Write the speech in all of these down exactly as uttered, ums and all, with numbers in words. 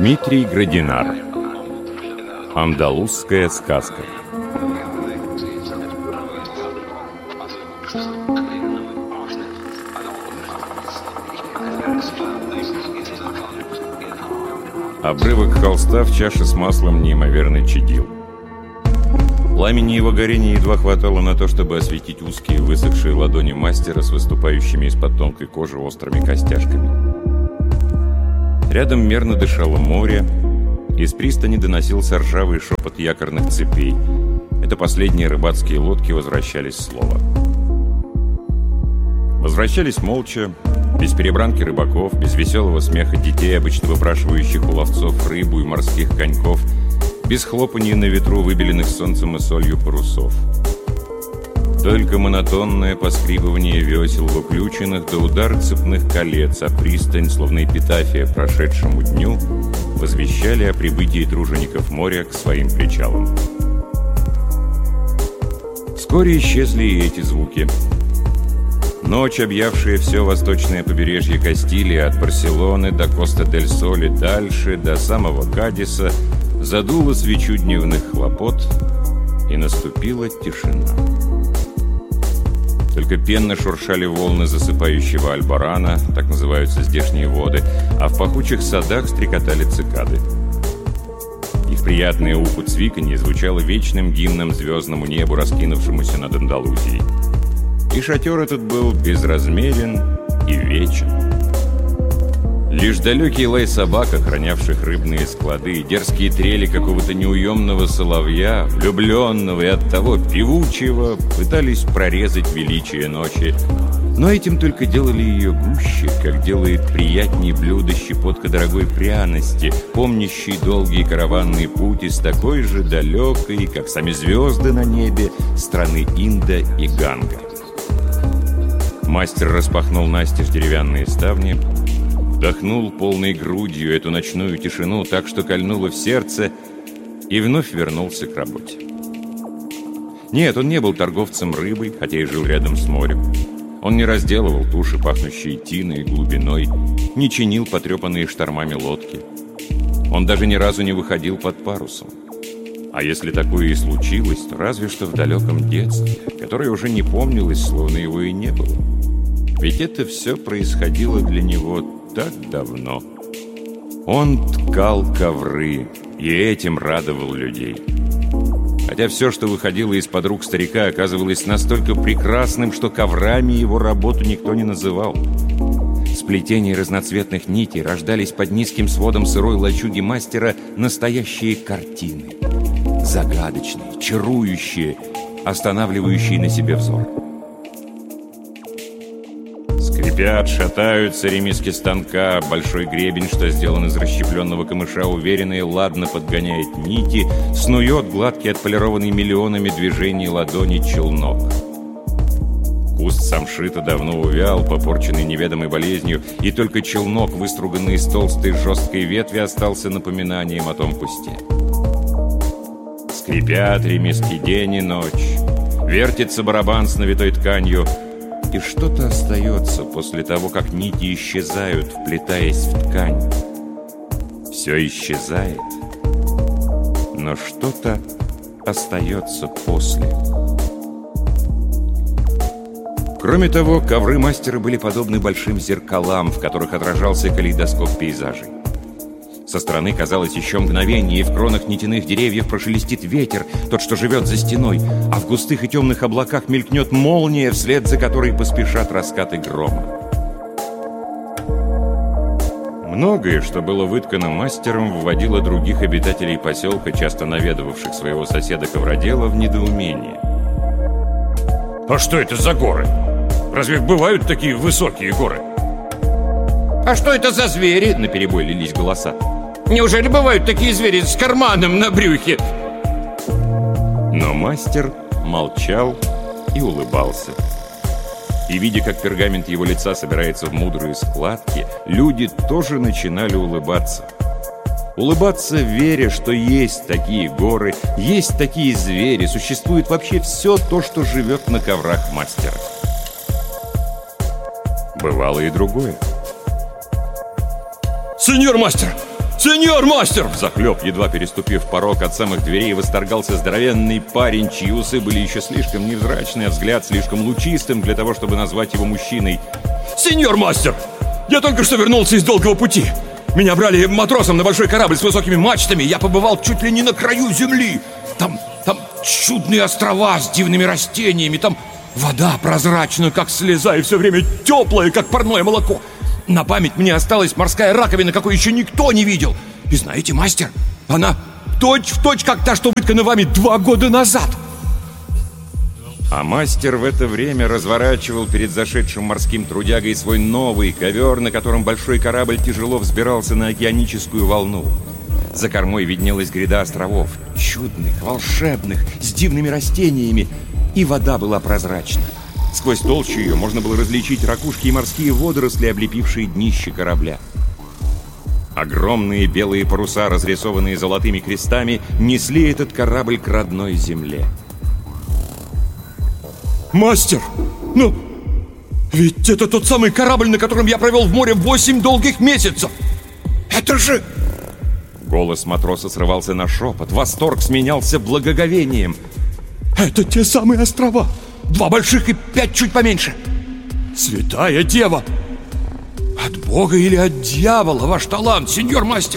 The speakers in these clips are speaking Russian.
Дмитрий Градинар. Андалузская сказка. Обрывок холста в чаше с маслом неимоверно чадил. Пламени его горения едва хватало на то, чтобы осветить узкие высохшие ладони мастера с выступающими из-под тонкой кожи острыми костяшками. Рядом мерно дышало море, из пристани доносился ржавый шепот якорных цепей. Это последние рыбацкие лодки возвращались с лова. Возвращались молча, без перебранки рыбаков, без веселого смеха детей, обычно выпрашивающих у ловцов рыбу и морских коньков, без хлопанья на ветру выбеленных солнцем и солью парусов. Только монотонное поскрипывание весел в уключенных до удара цепных колец, а пристань, словно эпитафия прошедшему дню, возвещали о прибытии тружеников моря к своим причалам. Вскоре исчезли и эти звуки. Ночь, объявшая все восточное побережье Кастилии от Барселоны до Коста-дель-Соль и дальше, до самого Кадиса, задула свечу дневных хлопот, и наступила тишина. Только пенно шуршали волны засыпающего Альборана, так называются здешние воды, а в пахучих садах стрекотали цикады. Их приятное уху цвиканье звучало вечным гимном звездному небу, раскинувшемуся над Андалузией. И шатер этот был безразмерен и вечен. Лишь далекий лай собак, охранявших рыбные склады, и дерзкие трели какого-то неуемного соловья, влюбленного и оттого певучего, пытались прорезать величие ночи. Но этим только делали ее гуще, как делает приятнее блюдо щепотка дорогой пряности, помнящей долгий караванный путь из такой же далекой, как сами звезды на небе, страны Инда и Ганга. Мастер распахнул настежь деревянные ставни, вдохнул полной грудью эту ночную тишину так, что кольнуло в сердце, и вновь вернулся к работе. Нет, он не был торговцем рыбой, хотя и жил рядом с морем. Он не разделывал туши, пахнущие тиной и глубиной, не чинил потрепанные штормами лодки. Он даже ни разу не выходил под парусом. А если такое и случилось, то разве что в далеком детстве, которое уже не помнилось, словно его и не было. Ведь это все происходило для него так давно. Он ткал ковры, и этим радовал людей. Хотя все, что выходило из-под рук старика, оказывалось настолько прекрасным, что коврами его работу никто не называл. Сплетения разноцветных нитей рождались под низким сводом сырой лачуги мастера настоящие картины. Загадочные, чарующие, останавливающие на себе взор. Скрипят, шатаются ремиски станка, большой гребень, что сделан из расщепленного камыша, уверенно и ладно подгоняет нити, снует гладкий, отполированный миллионами движений ладони челнок. Куст самшита давно увял, попорченный неведомой болезнью, и только челнок, выструганный из толстой жесткой ветви, остался напоминанием о том кусте. Скрипят ремиски день и ночь, вертится барабан с навитой тканью, и что-то остается после того, как нити исчезают, вплетаясь в ткань. Все исчезает, но что-то остается после. Кроме того, ковры мастера были подобны большим зеркалам, в которых отражался калейдоскоп пейзажей. Со стороны казалось еще мгновение, и в кронах нитяных деревьев прошелестит ветер, тот, что живет за стеной, а в густых и темных облаках мелькнет молния, вслед за которой поспешат раскаты грома. Многое, что было выткано мастером, вводило других обитателей поселка, часто наведывавших своего соседа-ковродела, в недоумение. А что это за горы? Разве бывают такие высокие горы? А что это за звери? Наперебой лились голоса. Неужели бывают такие звери с карманом на брюхе? Но мастер молчал и улыбался. И, видя, как пергамент его лица собирается в мудрые складки, люди тоже начинали улыбаться. Улыбаться, веря, что есть такие горы, есть такие звери, существует вообще все то, что живет на коврах мастера. Бывало и другое. Сеньор мастер! Сеньор мастер! Взахлеб, едва переступив порог, от самых дверей восторгался здоровенный парень, чьи усы были еще слишком невзрачные, а взгляд слишком лучистым для того, чтобы назвать его мужчиной. Сеньор мастер! Я только что вернулся из долгого пути. Меня брали матросом на большой корабль с высокими мачтами. Я побывал чуть ли не на краю земли. Там, там чудные острова с дивными растениями. Там вода прозрачная, как слеза, и все время теплая, как парное молоко. На память мне осталась морская раковина, какой еще никто не видел. И знаете, мастер, она точь-в-точь, как та, что выткана вами два года назад. А мастер в это время разворачивал перед зашедшим морским трудягой свой новый ковер, на котором большой корабль тяжело взбирался на океаническую волну. За кормой виднелась гряда островов, чудных, волшебных, с дивными растениями, и вода была прозрачна. Сквозь толщу ее можно было различить ракушки и морские водоросли, облепившие днище корабля. Огромные белые паруса, разрисованные золотыми крестами, несли этот корабль к родной земле. Мастер, ну, ведь это тот самый корабль, на котором я провел в море восемь долгих месяцев. Это же... Голос матроса срывался на шепот, восторг сменялся благоговением. Это те самые острова, два больших и пять чуть поменьше. Святая Дева! От Бога или от дьявола ваш талант, сеньор мастер?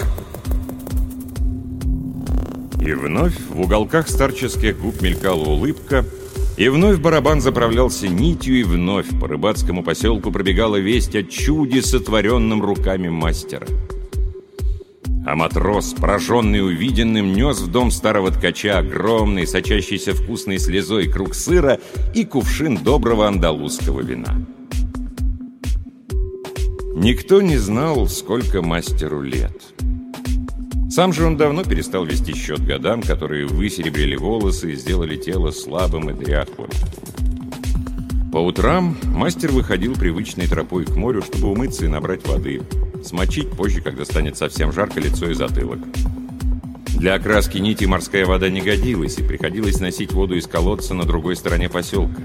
И вновь в уголках старческих губ мелькала улыбка, и вновь барабан заправлялся нитью, и вновь по рыбацкому поселку пробегала весть о чуде, сотворенном руками мастера. А матрос, пораженный увиденным, нес в дом старого ткача огромный, сочащийся вкусной слезой круг сыра и кувшин доброго андалузского вина. Никто не знал, сколько мастеру лет. Сам же он давно перестал вести счет годам, которые высеребрили волосы и сделали тело слабым и дряхлым. По утрам мастер выходил привычной тропой к морю, чтобы умыться и набрать воды, смочить позже, когда станет совсем жарко, лицо и затылок. Для окраски нити морская вода не годилась, и приходилось носить воду из колодца на другой стороне поселка.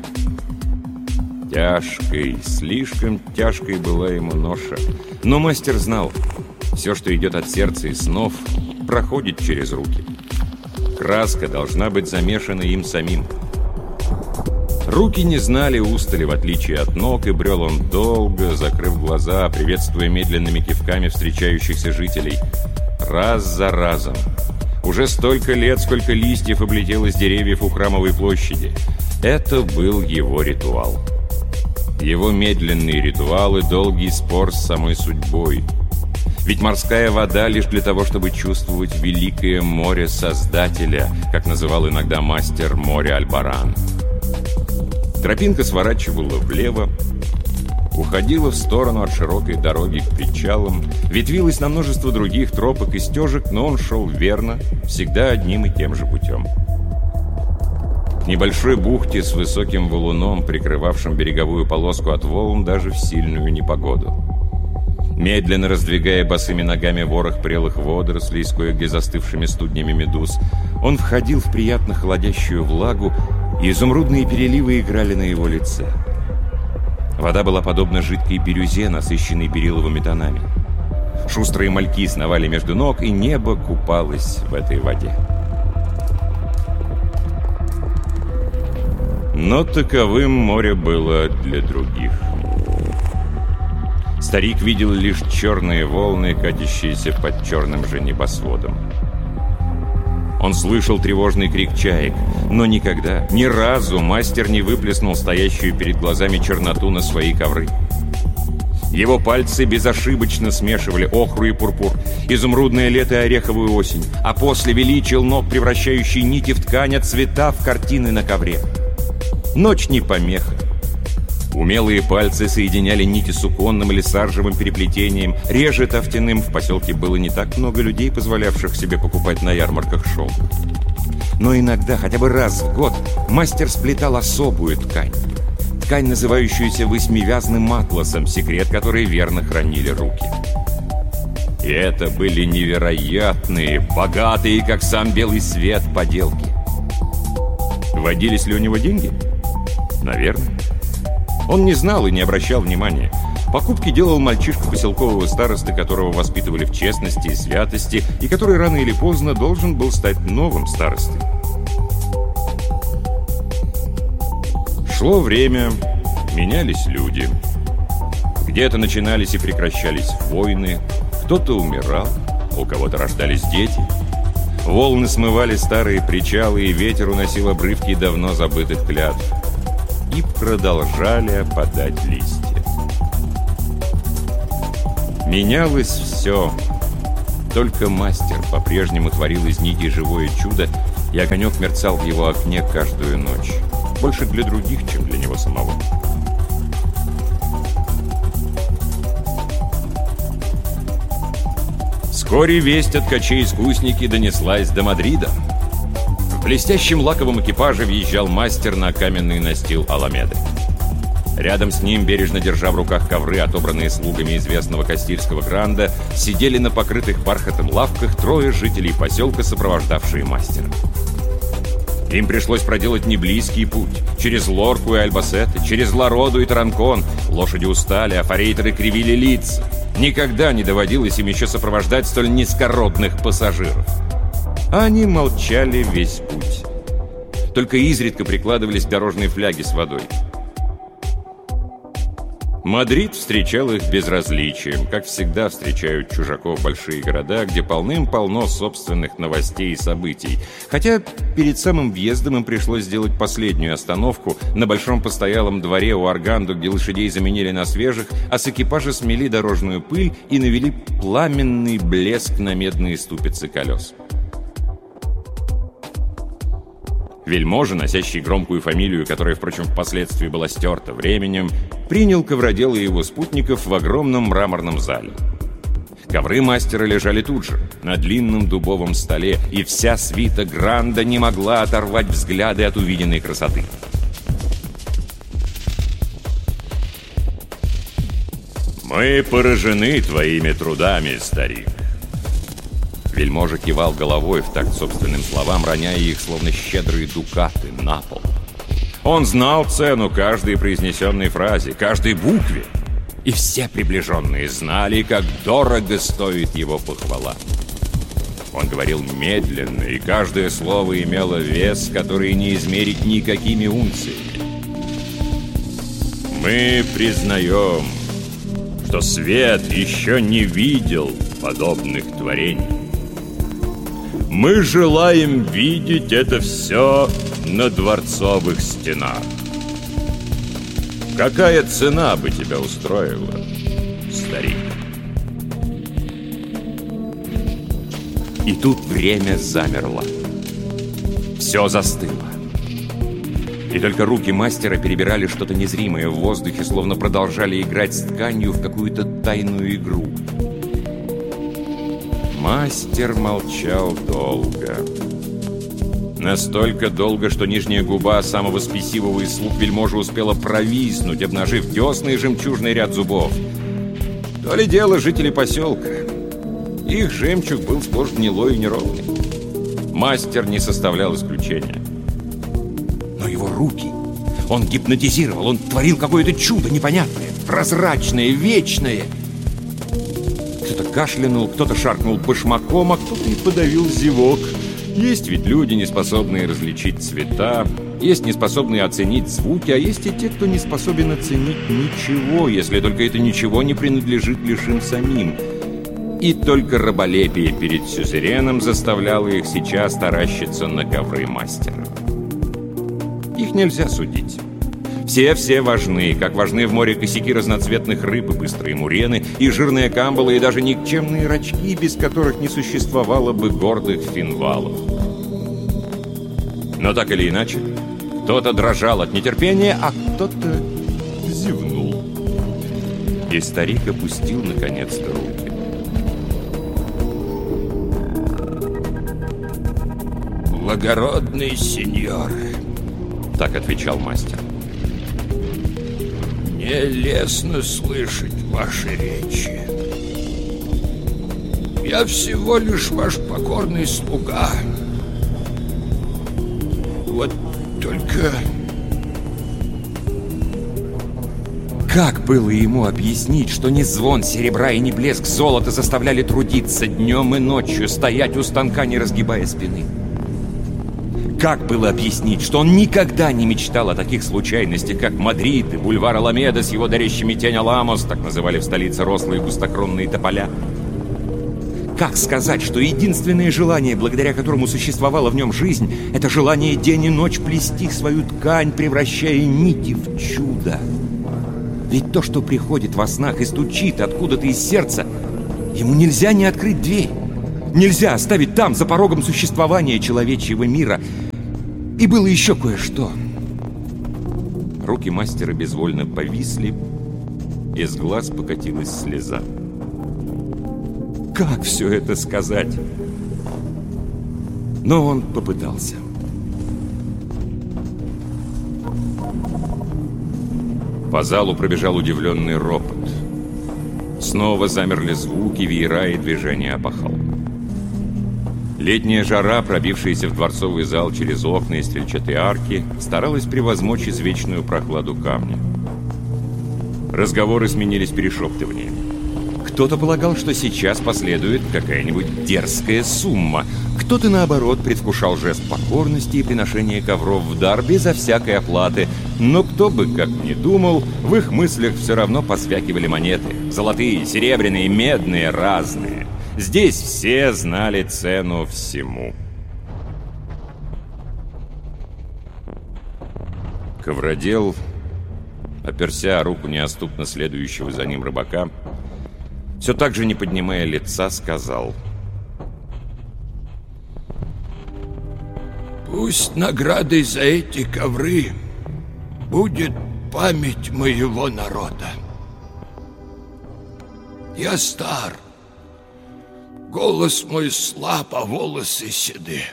Тяжкой, слишком тяжкой была ему ноша, но мастер знал, все, что идет от сердца и снов, проходит через руки. Краска должна быть замешана им самим. Руки не знали устали, в отличие от ног, и брел он долго, закрыв глаза, приветствуя медленными кивками встречающихся жителей. Раз за разом. Уже столько лет, сколько листьев облетело с деревьев у Храмовой площади. Это был его ритуал. Его медленные ритуалы, долгий спор с самой судьбой. Ведь морская вода лишь для того, чтобы чувствовать великое море Создателя, как называл иногда мастер море Альбаран. Тропинка сворачивала влево, уходила в сторону от широкой дороги к причалам, ветвилась на множество других тропок и стежек, но он шел верно, всегда одним и тем же путем. К небольшой бухте с высоким валуном, прикрывавшим береговую полоску от волн даже в сильную непогоду. Медленно раздвигая босыми ногами ворох прелых водорослей с кое-где застывшими студнями медуз, он входил в приятно холодящую влагу, и изумрудные переливы играли на его лице. Вода была подобна жидкой бирюзе, насыщенной берилловыми тонами. Шустрые мальки сновали между ног, и небо купалось в этой воде. Но таковым море было для других. Старик видел лишь черные волны, катящиеся под черным же небосводом. Он слышал тревожный крик чаек, но никогда, ни разу мастер не выплеснул стоящую перед глазами черноту на свои ковры. Его пальцы безошибочно смешивали охру и пурпур, изумрудное лето и ореховую осень, а после вели челнок, превращающий нити в ткань, а цвета в картины на ковре. Ночь не помеха. Умелые пальцы соединяли нити суконным или саржевым переплетением, реже тофтяным. В поселке было не так много людей, позволявших себе покупать на ярмарках шелк. Но иногда, хотя бы раз в год, мастер сплетал особую ткань. Ткань, называющуюся восьмивязным атласом, секрет которой верно хранили руки. И это были невероятные, богатые, как сам белый свет, поделки. Водились ли у него деньги? Наверное. Он не знал и не обращал внимания. Покупки делал мальчишка поселкового старосты, которого воспитывали в честности и святости, и который рано или поздно должен был стать новым старостой. Шло время, менялись люди. Где-то начинались и прекращались войны, кто-то умирал, у кого-то рождались дети. Волны смывали старые причалы, и ветер уносил обрывки давно забытых клятв. И продолжали опадать листья. Менялось все. Только мастер по-прежнему творил из нити живое чудо, и огонек мерцал в его окне каждую ночь. Больше для других, чем для него самого. Вскоре весть от качей-искусники донеслась до Мадрида. В блестящем лаковом экипаже въезжал мастер на каменный настил Аламеды. Рядом с ним, бережно держа в руках ковры, отобранные слугами известного Кастильского гранда, сидели на покрытых бархатом лавках трое жителей поселка, сопровождавшие мастера. Им пришлось проделать неблизкий путь. Через Лорку и Альбасеты, через Лароду и Таранкон. Лошади устали, а форейтеры кривили лица. Никогда не доводилось им еще сопровождать столь низкородных пассажиров. Они молчали весь путь. Только изредка прикладывались дорожные фляги с водой. Мадрид встречал их безразличием, как всегда встречают чужаков большие города, где полным-полно собственных новостей и событий. Хотя перед самым въездом им пришлось сделать последнюю остановку на большом постоялом дворе у Арганду, где лошадей заменили на свежих, а с экипажа смели дорожную пыль и навели пламенный блеск на медные ступицы колес. Вельможа, носящий громкую фамилию, которая, впрочем, впоследствии была стерта временем, принял ковродела и его спутников в огромном мраморном зале. Ковры мастера лежали тут же, на длинном дубовом столе, и вся свита Гранда не могла оторвать взгляды от увиденной красоты. «Мы поражены твоими трудами, старик!» Вельможа кивал головой в такт собственным словам, роняя их, словно щедрые дукаты, на пол. Он знал цену каждой произнесенной фразе, каждой букве. И все приближенные знали, как дорого стоит его похвала. Он говорил медленно, и каждое слово имело вес, который не измерить никакими унциями. «Мы признаем, что свет еще не видел подобных творений. Мы желаем видеть это все на дворцовых стенах. Какая цена бы тебя устроила, старик?» И тут время замерло. Все застыло. И только руки мастера перебирали что-то незримое в воздухе, словно продолжали играть с тканью в какую-то тайную игру. Мастер молчал долго. Настолько долго, что нижняя губа самого спесивого из слуг вельможи успела провиснуть, обнажив десны и жемчужный ряд зубов. То ли дело жители поселка. Их жемчуг был сплошь гнилой и неровный. Мастер не составлял исключения. Но его руки... Он гипнотизировал, он творил какое-то чудо непонятное, прозрачное, вечное. Кто-то кашлянул, кто-то шаркнул башмаком, а кто-то и подавил зевок. Есть ведь люди, не способные различить цвета, есть не способные оценить звуки, а есть и те, кто не способен оценить ничего, если только это ничего не принадлежит лишь им самим. И только раболепие перед сюзереном заставляло их сейчас таращиться на ковры мастера. Их нельзя судить. Все-все важны, как важны в море косяки разноцветных рыб и быстрые мурены, и жирные камбалы, и даже никчемные рачки, без которых не существовало бы гордых финвалов. Но так или иначе, кто-то дрожал от нетерпения, а кто-то зевнул. И старик опустил наконец-то руки. «Благородный сеньор», — так отвечал мастер. «Мне лестно слышать ваши речи. Я всего лишь ваш покорный слуга. Вот только Как было ему объяснить, что ни звон серебра и ни блеск золота заставляли трудиться днем и ночью, стоять у станка, не разгибая спины? Как было объяснить, что он никогда не мечтал о таких случайностях, как Мадрид и бульвар Аламеда с его дарящими тень Аламос, так называли в столице рослые густокронные тополя? Как сказать, что единственное желание, благодаря которому существовала в нем жизнь, это желание день и ночь плести свою ткань, превращая нити в чудо? Ведь то, что приходит во снах и стучит откуда-то из сердца, ему нельзя не открыть дверь. Нельзя оставить там, за порогом существования человечьего мира. И было еще кое-что. Руки мастера безвольно повисли, из глаз покатилась слеза. Как все это сказать? Но он попытался. По залу пробежал удивленный ропот. Снова замерли звуки, веера и движения опахал. Летняя жара, пробившаяся в дворцовый зал через окна и стрельчатые арки, старалась превозмочь извечную прохладу камня. Разговоры сменились перешептыванием. Кто-то полагал, что сейчас последует какая-нибудь дерзкая сумма. Кто-то, наоборот, предвкушал жест покорности и приношения ковров в дар безо всякой оплаты. Но кто бы как ни думал, в их мыслях все равно посвякивали монеты. Золотые, серебряные, медные, разные. Здесь все знали цену всему. Ковродел, оперся о руку неотступно следующего за ним рыбака, все так же, не поднимая лица, сказал: «Пусть наградой за эти ковры будет память моего народа. Я стар, голос мой слаб, а волосы седы.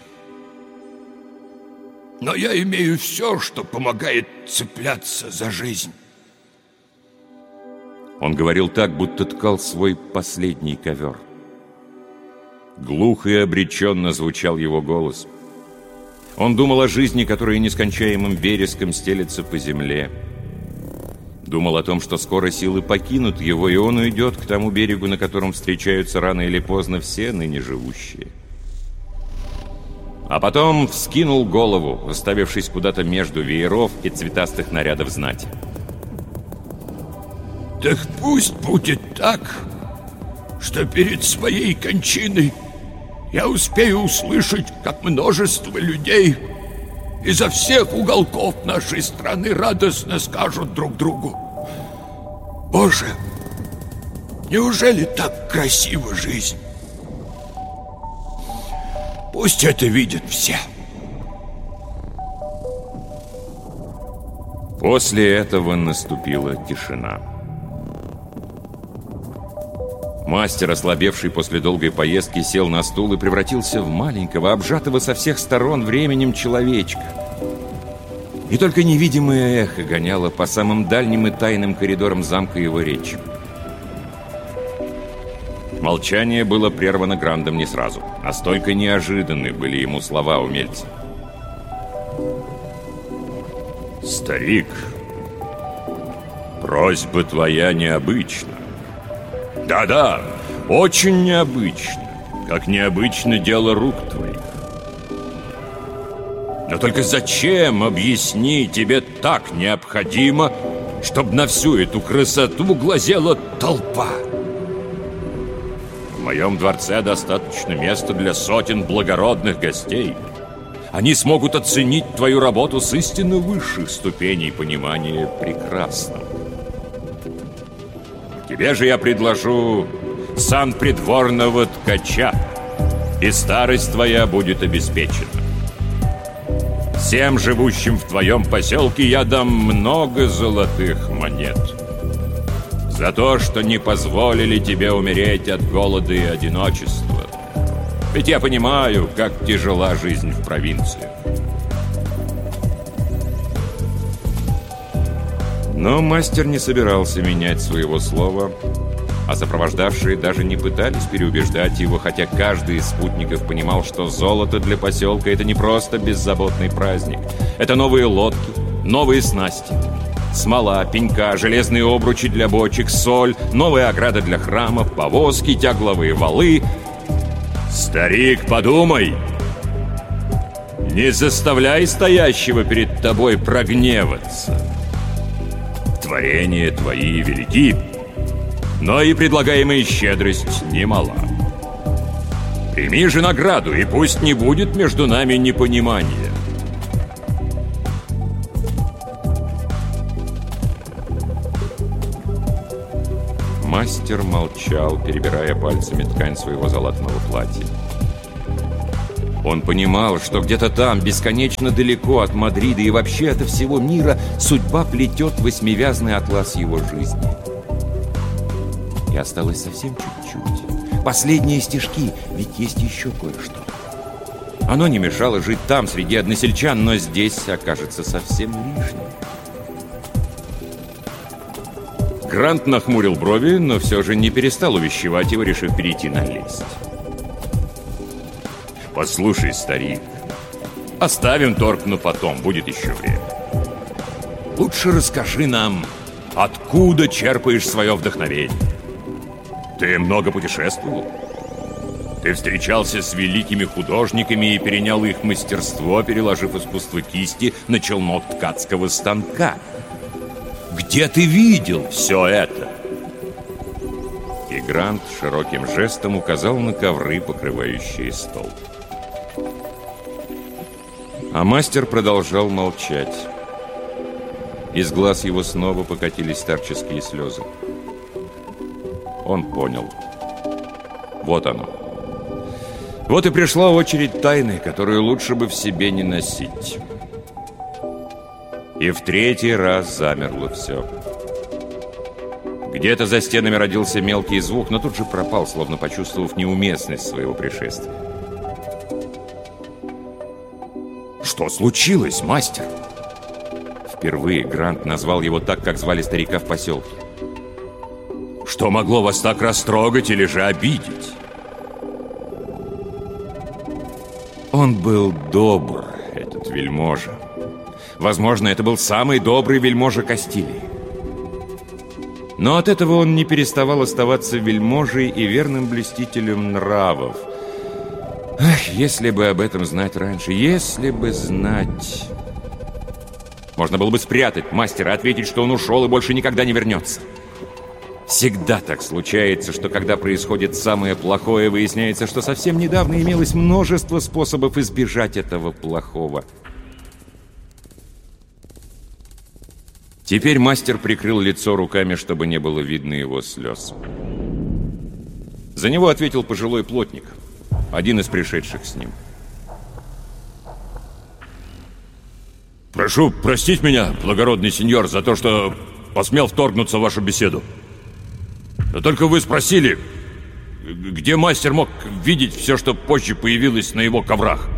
Но я имею все, что помогает цепляться за жизнь». Он говорил так, будто ткал свой последний ковер. Глухо и обреченно звучал его голос. Он думал о жизни, которая нескончаемым вереском стелется по земле. Думал о том, что скоро силы покинут его, и он уйдет к тому берегу, на котором встречаются рано или поздно все ныне живущие. А потом вскинул голову, оставившись куда-то между вееров и цветастых нарядов знати. «Так пусть будет так, что перед своей кончиной я успею услышать, как множество людей изо всех уголков нашей страны радостно скажут друг другу: Боже, неужели так красива жизнь? Пусть это видят все». После этого наступила тишина. Мастер, ослабевший после долгой поездки, сел на стул и превратился в маленького, обжатого со всех сторон временем человечка. И только невидимое эхо гоняло по самым дальним и тайным коридорам замка его речи. Молчание было прервано Грандом не сразу. Настолько неожиданны были ему слова умельца. «Старик, просьба твоя необычна. Да-да, очень необычно, как необычно дело рук твоих. Но только зачем, объясни, тебе так необходимо, чтобы на всю эту красоту глазела толпа? В моем дворце достаточно места для сотен благородных гостей. Они смогут оценить твою работу с истинно высших ступеней понимания прекрасного. Тебе же я предложу сан придворного ткача, и старость твоя будет обеспечена. Всем живущим в твоем поселке я дам много золотых монет за то, что не позволили тебе умереть от голода и одиночества. Ведь я понимаю, как тяжела жизнь в провинции. Но мастер не собирался менять своего слова, а сопровождавшие даже не пытались переубеждать его, хотя каждый из спутников понимал, что золото для поселка — это не просто беззаботный праздник. Это новые лодки, новые снасти, смола, пенька, железные обручи для бочек, соль, новая ограда для храмов, повозки, тягловые валы. Старик, подумай! Не заставляй стоящего перед тобой прогневаться. Творения твои велики, но и предлагаемая щедрость немала. Прими же награду, и пусть не будет между нами непонимания. Мастер молчал, перебирая пальцами ткань своего залатанного платья. Он понимал, что где-то там, бесконечно далеко от Мадрида и вообще от всего мира, судьба плетет восьмивязный атлас его жизни. И осталось совсем чуть-чуть. Последние стежки, ведь есть еще кое-что. Оно не мешало жить там, среди односельчан, но здесь окажется совсем лишним. Грант нахмурил брови, но все же не перестал увещевать его, решив перейти на лесть. «Послушай, старик, оставим торг, но потом, будет еще время. Лучше расскажи нам, откуда черпаешь свое вдохновение. Ты много путешествовал? Ты встречался с великими художниками и перенял их мастерство, переложив искусство кисти на челнок ткацкого станка. Где ты видел все это?» И Грант широким жестом указал на ковры, покрывающие стол. А мастер продолжал молчать. Из глаз его снова покатились старческие слезы. Он понял. Вот оно. Вот и пришла очередь тайны, которую лучше бы в себе не носить. И в третий раз замерло все. Где-то за стенами родился мелкий звук, но тут же пропал, словно почувствовав неуместность своего пришествия. «Что случилось, мастер?» Впервые Грант назвал его так, как звали старика в поселке. «Что могло вас так растрогать или же обидеть?» Он был добр, этот вельможа. Возможно, это был самый добрый вельможа Кастилии. Но от этого он не переставал оставаться вельможей и верным блюстителем нравов. Ах, если бы об этом знать раньше, если бы знать... Можно было бы спрятать мастера, ответить, что он ушел и больше никогда не вернется. Всегда так случается, что когда происходит самое плохое, выясняется, что совсем недавно имелось множество способов избежать этого плохого. Теперь мастер прикрыл лицо руками, чтобы не было видно его слез. За него ответил пожилой плотник, один из пришедших с ним. «Прошу простить меня, благородный сеньор, за то, что посмел вторгнуться в вашу беседу. Но только вы спросили, где мастер мог видеть все, что позже появилось на его коврах.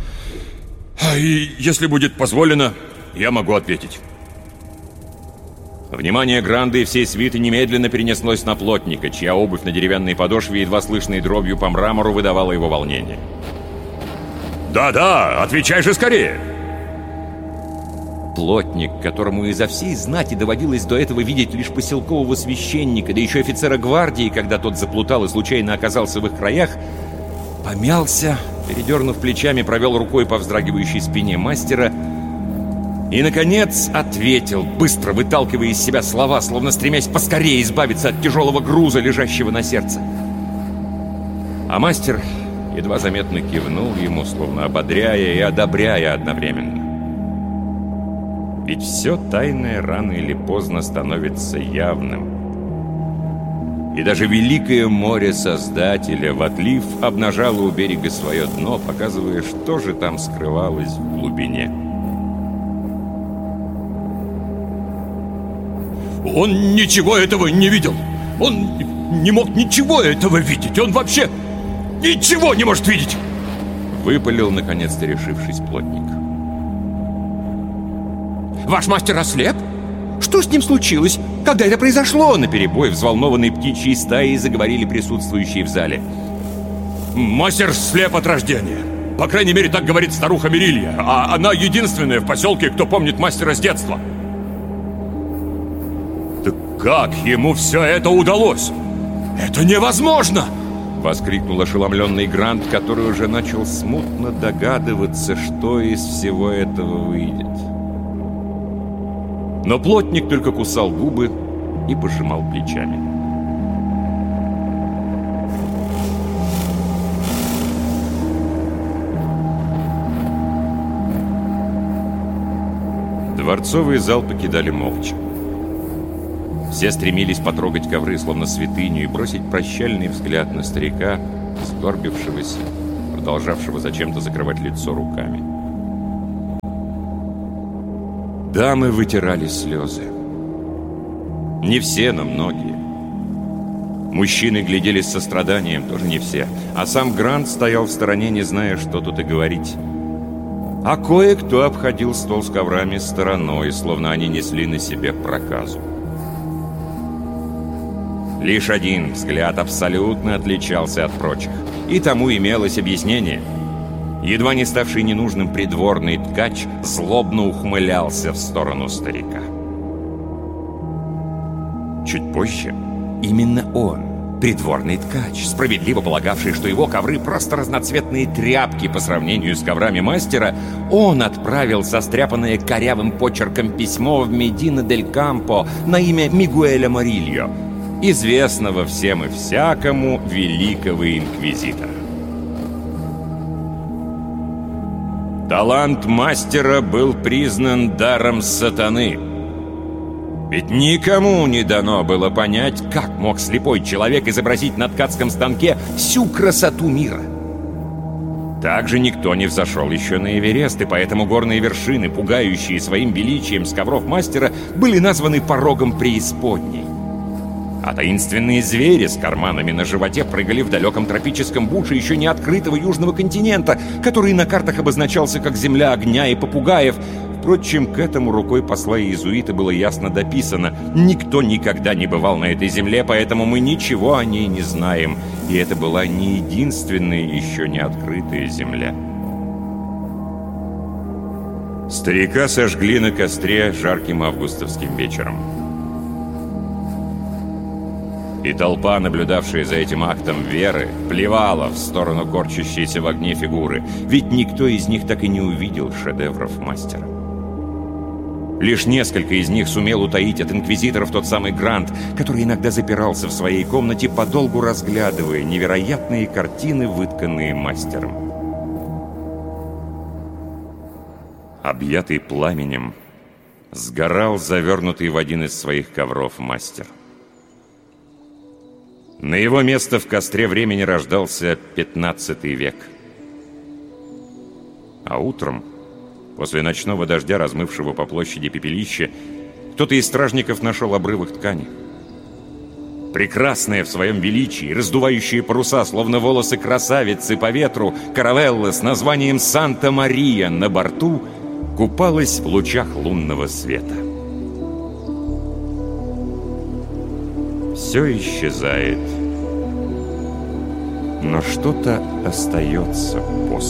И если будет позволено, я могу ответить». Внимание Гранда и всей свиты немедленно перенеслось на плотника, чья обувь на деревянной подошве, едва слышной дробью по мрамору, выдавала его волнение. «Да-да, отвечай же скорее!» Плотник, которому изо всей знати доводилось до этого видеть лишь поселкового священника, да еще офицера гвардии, когда тот заплутал и случайно оказался в их краях, помялся, передернув плечами, провел рукой по вздрагивающей спине мастера и, наконец, ответил, быстро выталкивая из себя слова, словно стремясь поскорее избавиться от тяжелого груза, лежащего на сердце. А мастер едва заметно кивнул ему, словно ободряя и одобряя одновременно. Ведь все тайное рано или поздно становится явным. И даже великое море Создателя в отлив обнажало у берега свое дно, показывая, что же там скрывалось в глубине. Он ничего этого не видел. Он не мог ничего этого видеть. Он вообще ничего не может видеть. Выпалил, наконец-то решившись, плотник. Ваш мастер ослеп? Что с ним случилось? Когда это произошло? Наперебой взволнованной птичьей стаей заговорили присутствующие в зале. Мастер слеп от рождения. По крайней мере, так говорит старуха Мерилья. А она единственная в поселке, кто помнит мастера с детства. Как ему все это удалось? Это невозможно! Воскликнул ошеломленный Грант, который уже начал смутно догадываться, что из всего этого выйдет. Но плотник только кусал губы и пожимал плечами. Дворцовый зал покидали молча. Все стремились потрогать ковры, словно святыню, и бросить прощальный взгляд на старика, сгорбившегося, продолжавшего зачем-то закрывать лицо руками. Дамы вытирали слезы. Не все, но многие. Мужчины глядели с состраданием, тоже не все. А сам Грант стоял в стороне, не зная, что тут и говорить. А кое-кто обходил стол с коврами стороной, словно они несли на себе проказу. Лишь один взгляд абсолютно отличался от прочих. И тому имелось объяснение. Едва не ставший ненужным придворный ткач злобно ухмылялся в сторону старика. Чуть позже именно он, придворный ткач, справедливо полагавший, что его ковры просто разноцветные тряпки по сравнению с коврами мастера, он отправил состряпанное корявым почерком письмо в Медина дель Кампо на имя Мигуэля Морильо, известного всем и всякому великого инквизитора. Талант мастера был признан даром сатаны. Ведь никому не дано было понять, как мог слепой человек изобразить на ткацком станке всю красоту мира. Также никто не взошел еще на Эверест, и поэтому горные вершины, пугающие своим величием с ковров мастера, были названы порогом преисподней. А таинственные звери с карманами на животе прыгали в далеком тропическом буше еще не открытого южного континента, который на картах обозначался как земля огня и попугаев. Впрочем, к этому рукой посла иезуита было ясно дописано: никто никогда не бывал на этой земле, поэтому мы ничего о ней не знаем. И это была не единственная еще не открытая земля. Старика сожгли на костре жарким августовским вечером. И толпа, наблюдавшая за этим актом веры, плевала в сторону корчащейся в огне фигуры, ведь никто из них так и не увидел шедевров мастера. Лишь несколько из них сумел утаить от инквизиторов тот самый Грант, который иногда запирался в своей комнате, подолгу разглядывая невероятные картины, вытканные мастером. Объятый пламенем, сгорал завернутый в один из своих ковров мастер. На его место в костре времени рождался пятнадцатый век. А утром, после ночного дождя, размывшего по площади пепелище, кто-то из стражников нашел обрывок ткани. Прекрасная в своем величии, раздувающая паруса, словно волосы красавицы по ветру, каравелла с названием «Санта-Мария» на борту купалась в лучах лунного света. Все исчезает, но что-то остается после.